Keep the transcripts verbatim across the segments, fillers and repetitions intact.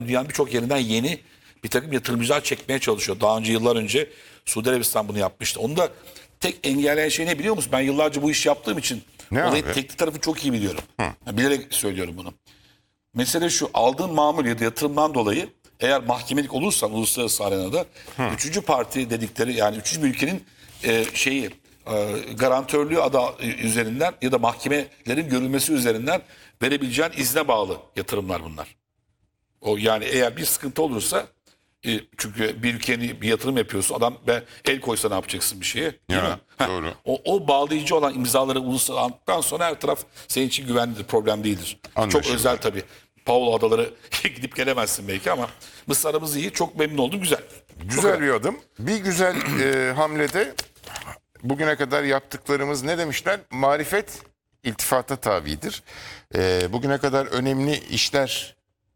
dünyanın birçok yerinden yeni bir takım yatırımcılar çekmeye çalışıyor. Daha önce yıllar önce Suudi Arabistan bunu yapmıştı. Onu da tek engelleyen şey ne biliyor musun? Ben yıllarca bu işi yaptığım için Ne olayın abi? teknik tarafı çok iyi biliyorum. Hı. Bilerek söylüyorum bunu. Mesele şu, aldığın mamul ya da yatırımdan dolayı eğer mahkemelik olursan uluslararası arenada Hı. üçüncü parti dedikleri, yani üçüncü bir ülkenin e, şeyi e, garantörlüğü adı üzerinden ya da mahkemelerin görülmesi üzerinden verebileceğin izne bağlı yatırımlar bunlar. O yani eğer bir sıkıntı olursa, e, çünkü bir ülkenin bir yatırım yapıyorsun, adam ben el koysa ne yapacaksın bir şeye, değil Ya, mi? Heh, doğru. O, o bağlayıcı olan imzaları uluslararası aldıktan sonra her taraf senin için güvenlidir, problem değildir. Anlaşıldı. Çok özel tabii. Paulo adaları gidip gelemezsin belki ama Mısır aramız iyi, çok memnun oldum, güzel. Güzel bir adım. Bir güzel e, hamlede bugüne kadar yaptıklarımız ne demişler? Marifet iltifata tabidir. E, bugüne kadar önemli işler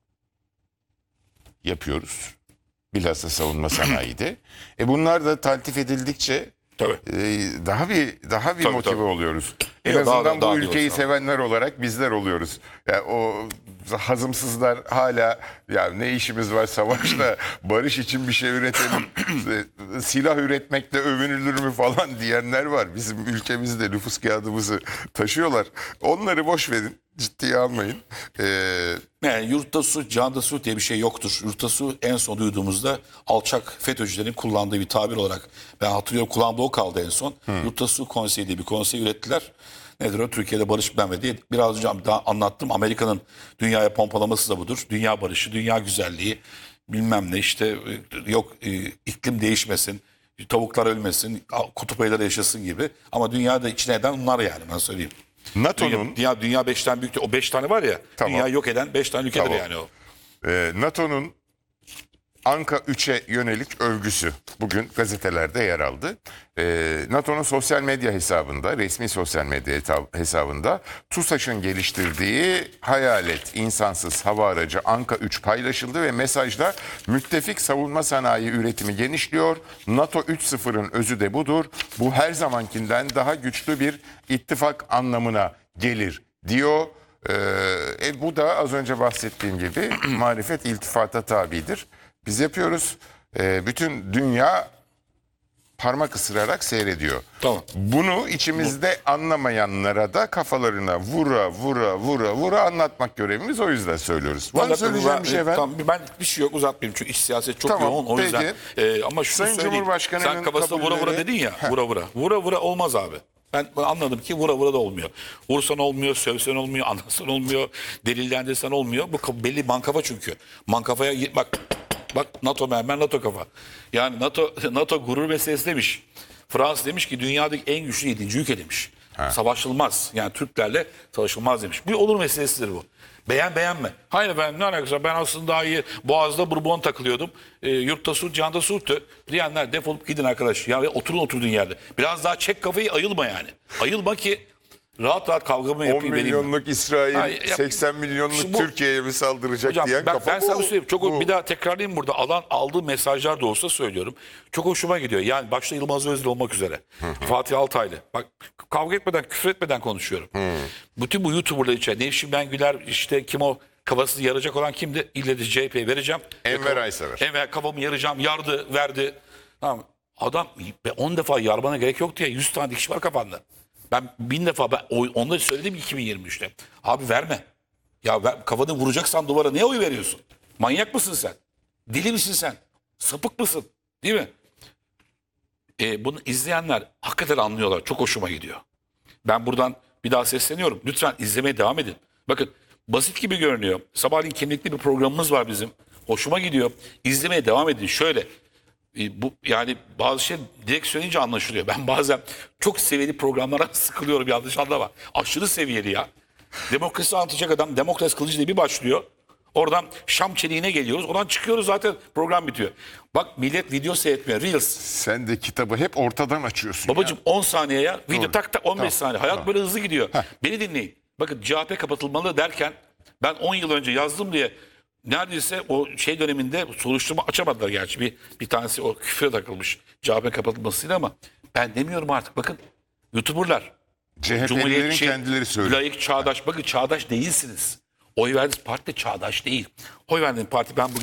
yapıyoruz. Bilhassa savunma sanayide. E bunlar da taltif edildikçe Tabii. e, daha bir daha bir Tabii, motive tabii. oluyoruz. En Yok, daha azından da- daha bu iyi ülkeyi olsun. sevenler olarak bizler oluyoruz. Yani o hazımsızlar hala ya ne işimiz var savaşla, barış için bir şey üretelim, e, silah üretmekle övünülür mü falan diyenler var. Bizim ülkemizde nüfus kağıdımızı taşıyorlar. Onları boş verin, ciddiye almayın. Ee, Yani yurtta su, canda su diye bir şey yoktur. Yurtta su en son duyduğumuzda alçak FETÖ'cülerin kullandığı bir tabir olarak, ben hatırlıyorum, kulağımda o kaldı en son. Yurtta su konseyi diye bir konsey ürettiler. Nedir o? Türkiye'de barış benme diye. Biraz önce daha anlattım. Amerika'nın dünyaya pompalaması da budur. Dünya barışı, dünya güzelliği, bilmem ne işte, e, yok e, iklim değişmesin, tavuklar ölmesin, kutup ayıları yaşasın gibi. Ama dünyada içine eden bunlar, yani ben söyleyeyim. NATO'nun Dünya, dünya, dünya beşten büyük. O beş tane var ya. Tamam. Dünya yok eden beş tane ülkedir Tamam. yani o. e, NATO'nun Anka üçe yönelik övgüsü bugün gazetelerde yer aldı. Ee, NATO'nun sosyal medya hesabında, resmi sosyal medya hesabında TUSAŞ'ın geliştirdiği hayalet insansız hava aracı Anka üç paylaşıldı ve mesajda müttefik savunma sanayi üretimi genişliyor. NATO üç nokta sıfırın özü de budur. Bu her zamankinden daha güçlü bir ittifak anlamına gelir diyor. Ee, e, bu da az önce bahsettiğim gibi marifet iltifata tabidir. Biz yapıyoruz. Ee, bütün dünya parmak ısırarak seyrediyor. Tamam. Bunu içimizde anlamayanlara da kafalarına vura vura vura vura anlatmak görevimiz, o yüzden söylüyoruz. Var mı söyleyeceğim bir şey efendim? Tamam, ben bir şey yok, uzatmayayım çünkü iç siyaset çok Tamam, yoğun, o peki. yüzden. Ee, ama şunu Sayın söyleyeyim. Cumhurbaşkanı'nın Sen kafasına vura vura kabulleri- dedin ya. Vura vura. Vura vura olmaz abi. Ben anladım ki vura vura da olmuyor. Vursan olmuyor, sövsen olmuyor, anlatsan olmuyor, delillendirsen olmuyor. Bu belli mankafa çünkü. Mankafaya git bak. Bak NATO mermer, NATO kafa. Yani NATO NATO gurur meselesi demiş. Fransa demiş ki dünyadaki en güçlü yedinci ülke demiş. Ha. Savaşılmaz. Yani Türklerle savaşılmaz demiş. Bir olur meselesidir bu. Beğen beğenme. Hayır efendim, ne alakası var? Ben aslında daha iyi Boğaz'da Bourbon takılıyordum. E, yurtta su, canda surtu diyenler defolup gidin arkadaş. Ya oturun oturduğun yerde. Biraz daha çek kafayı, ayılma yani. Ayılma ki rahat rahat kavgamı on yapayım. vereyim. milyonluk İsrail, Ha, ya- seksen milyonluk Şimdi bu- Türkiye'ye mi saldıracak Hocam diyen ben, kafa ben bu. sana söyleyeyim. Çok Bu. bir daha tekrarlayayım burada. Alan aldığı mesajlar da olsa söylüyorum. Çok hoşuma gidiyor. Yani başta Yılmaz Özdil olmak üzere. Fatih Altaylı. Bak, kavga etmeden, küfür etmeden konuşuyorum. Bütün bu YouTuber'lar için Nevşin Mengüler, işte kim o kafasını yaracak olan kimdi? İlle de C H P'ye vereceğim. Enver Aysever. Enver kafamı yaracağım. Yardı, verdi. Tamam. Adam on defa yarmana gerek yok diye yüz tane dikiş var kafanda. Ben bin defa ben oy, onları söyledim iki bin yirmi üçte. Abi verme. Ya ver, kafanı vuracaksan duvara ne oy veriyorsun? Manyak mısın sen? Deli misin sen? Sapık mısın? Değil mi? E, bunu izleyenler hakikaten anlıyorlar. Çok hoşuma gidiyor. Ben buradan bir daha sesleniyorum. Lütfen izlemeye devam edin. Bakın, basit gibi görünüyor. Sabahleyin kimlikli bir programımız var bizim. Hoşuma gidiyor. İzlemeye devam edin. Şöyle, e, bu yani bazı şey direkt söyleyince anlaşılıyor. Ben bazen çok seviyeli programlara sıkılıyorum, yanlış anlama. Aşırı seviyeli ya. Demokrasi anlatacak adam Demokrasi Kılıcı diye bir başlıyor. Oradan Şam çeliğine geliyoruz. Oradan çıkıyoruz, zaten program bitiyor. Bak, millet video seyretmiyor. Reels. Sen de kitabı hep ortadan açıyorsun. Babacım on saniye ya. Video Doğru. tak tak on beş Tamam, saniye. Hayat tamam. böyle hızlı gidiyor. Beni dinleyin. Bakın, C H P kapatılmalı derken ben on yıl önce yazdım diye neredeyse o şey döneminde soruşturma açamadılar gerçi. Bir, bir tanesi o küfre takılmış C H P kapatılmasıyla, ama ben demiyorum artık. Bakın, YouTuber'lar. C H P'lilerin kendileri söylüyor. Layık, çağdaş. Bakın, çağdaş değilsiniz. Oy verdiğiniz parti de çağdaş değil. Oy verdiğiniz parti, ben bugün